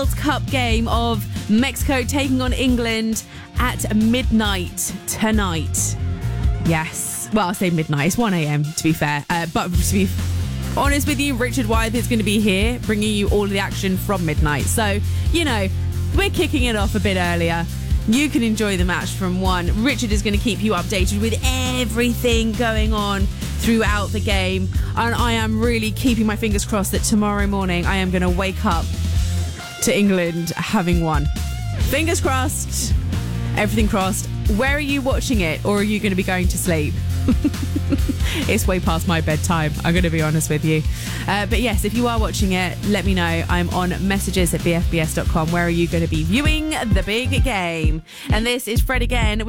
World Cup game of Mexico taking on England at midnight tonight. Yes. Well, I say midnight. It's 1 a.m. to be fair. But to be honest with you, Richard Wyeth is going to be here bringing you all of the action from midnight. So, you know, we're kicking it off a bit earlier. You can enjoy the match from 1. Richard is going to keep you updated with everything going on throughout the game. And I am really keeping my fingers crossed that tomorrow morning I am going to wake up to England having won. Fingers crossed. Everything crossed. Where are you watching it, or are you going to be going to sleep? It's way past my bedtime, I'm going to be honest with you. But yes, if you are watching it, let me know. I'm on messages@bfbs.com. Where are you going to be viewing the big game? And this is Fred again with